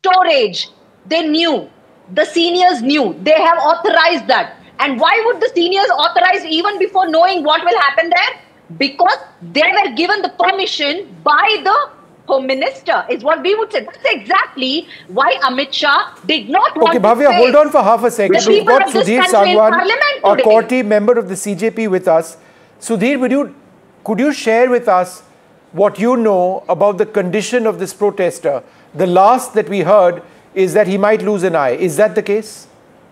storage. They knew. The seniors knew. They have authorized that. And why would the seniors authorize even before knowing what will happen there? Because they were given the permission by the Home Minister, is what we would say. That's exactly why Amit Shah did not want to Bhavya, hold on for half a second. We've got Sudhir Sangwan, a Corti member of the CJP with us. Sudhir, could you share with us what you know about the condition of this protester? The last that we heard is that he might lose an eye. Is that the case?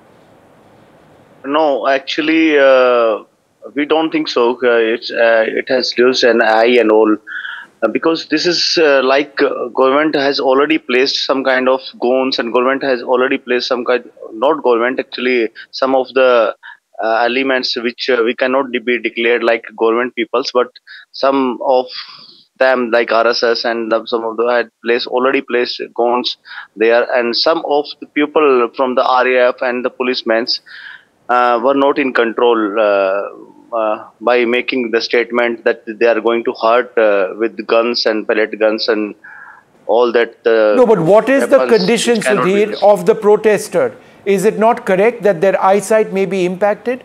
No, actually, we don't think so. It has lost an eye and all. Because this is government has already placed some kind of goons, and government has already placed some kind, not government actually, some of the elements which we cannot be declared like government peoples, but some of them like RSS and some of them had already placed goons there, and some of the people from the RAF and the policemen were not in control by making the statement that they are going to hurt with guns and pellet guns and all that. No, but what is the condition, Sudhir, of the protester? Is it not correct that their eyesight may be impacted?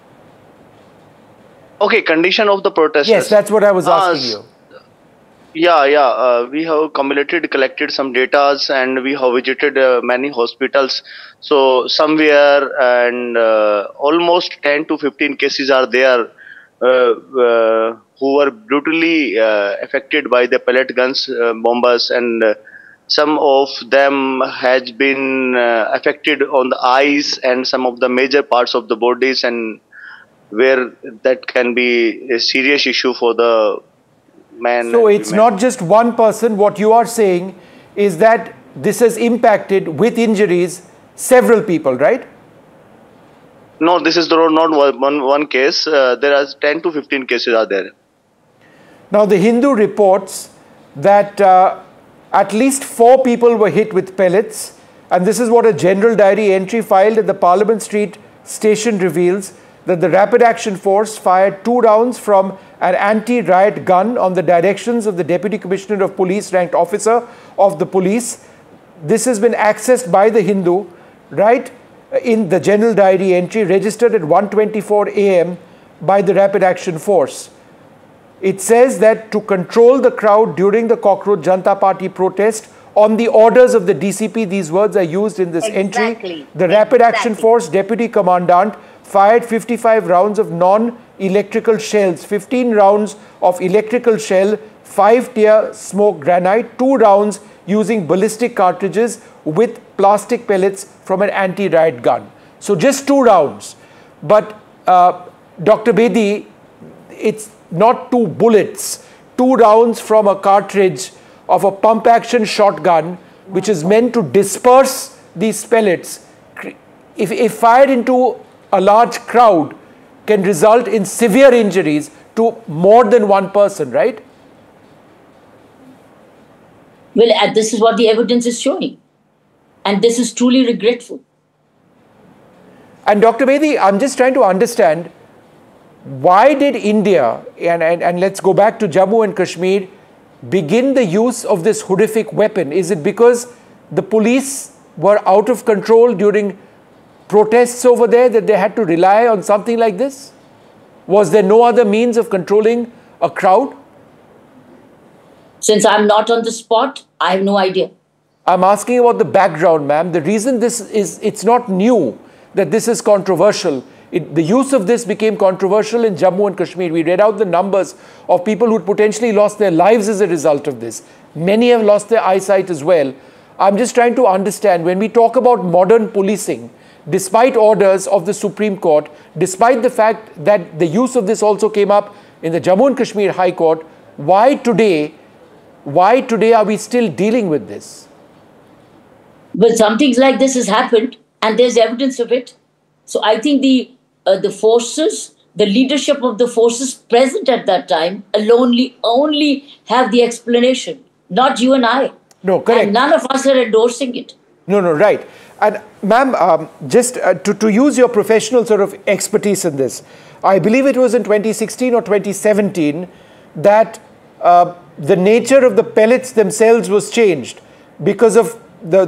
Okay, condition of the protesters. Yes, that's what I was asking you. Yeah. We have collected some data, and we have visited many hospitals. So somewhere and almost 10 to 15 cases are there who were brutally affected by the pellet guns, bombers, and some of them has been affected on the eyes and some of the major parts of the bodies, and where that can be a serious issue for the man. So it's not just one person. What you are saying is that this has impacted with injuries several people, right? No, this is not one case. There are 10 to 15 cases are there. Now the Hindu reports that at least 4 people were hit with pellets, and this is what a general diary entry filed at the Parliament Street station reveals, that the Rapid Action Force fired 2 rounds from an anti-riot gun on the directions of the Deputy Commissioner of Police, ranked officer of the police. This has been accessed by the Hindu, right, in the general diary entry, registered at 1:24 a.m. by the Rapid Action Force. It says that to control the crowd during the Cockroach Janata Party protest, on the orders of the DCP, these words are used in this entry, the Rapid Action Force Deputy Commandant fired 55 rounds of non-electrical shells, 15 rounds of electrical shell, 5 tear smoke granite, 2 rounds using ballistic cartridges with plastic pellets from an anti-riot gun. So just 2 rounds. But Dr. Bedi, it's not 2 bullets, 2 rounds from a cartridge of a pump action shotgun, which is meant to disperse these pellets. If fired into a large crowd, can result in severe injuries to more than one person, right? Well, this is what the evidence is showing. And this is truly regretful. And Dr. Bedi, I'm just trying to understand, why did India, and let's go back to Jammu and Kashmir, begin the use of this horrific weapon? Is it because the police were out of control during protests over there that they had to rely on something like this? Was there no other means of controlling a crowd? Since I'm not on the spot, I have no idea. I'm asking about the background, ma'am. The reason this is, it's not new that this is controversial. The use of this became controversial in Jammu and Kashmir. We read out the numbers of people who potentially lost their lives as a result of this. Many have lost their eyesight as well. I'm just trying to understand, when we talk about modern policing, despite orders of the Supreme Court, despite the fact that the use of this also came up in the Jammu and Kashmir High Court, why today are we still dealing with this? But something like this has happened, and there's evidence of it. So I think the forces, the leadership of the forces present at that time only have the explanation, not you and I. No, correct. And none of us are endorsing it. No, right. And ma'am, just to use your professional sort of expertise in this, I believe it was in 2016 or 2017 that the nature of the pellets themselves was changed because of